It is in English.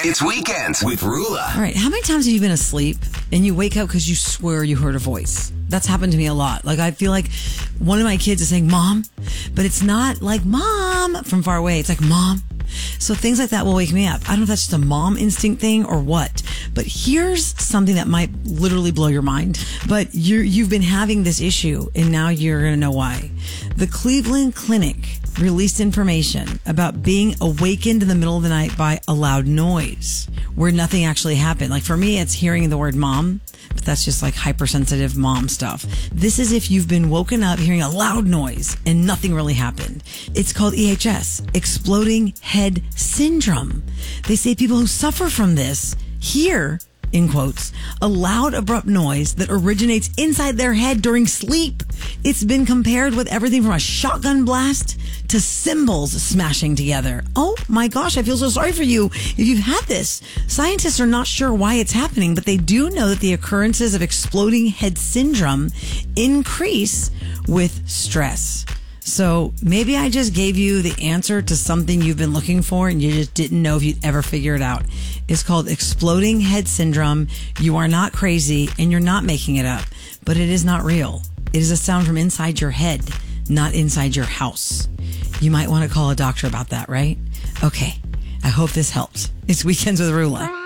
It's Weekends with Rula. All right, how many times have you been asleep and you wake up because you swear you heard a voice? That's happened to me a lot. Like, I feel like one of my kids is saying, Mom, but it's not like Mom from far away. It's like, Mom. So things like that will wake me up. I don't know if that's just a mom instinct thing or what, but here's something that might literally blow your mind. But you've been having this issue and now you're going to know why. The Cleveland Clinic released information about being awakened in the middle of the night by a loud noise where nothing actually happened. Like for me, it's hearing the word mom, but that's just like hypersensitive mom stuff. This is if you've been woken up hearing a loud noise and nothing really happened. It's called EHS, exploding head syndrome. They say people who suffer from this hear, in quotes, a loud, abrupt noise that originates inside their head during sleep. It's been compared with everything from a shotgun blast to cymbals smashing together. Oh my gosh, I feel so sorry for you if you've had this. Scientists are not sure why it's happening, but they do know that the occurrences of exploding head syndrome increase with stress. So maybe I just gave you the answer to something you've been looking for and you just didn't know if you'd ever figure it out. It's called exploding head syndrome. You are not crazy and you're not making it up, but it is not real. It is a sound from inside your head, not inside your house. You might want to call a doctor about that, right? Okay. I hope this helps. It's Weekends with Rula.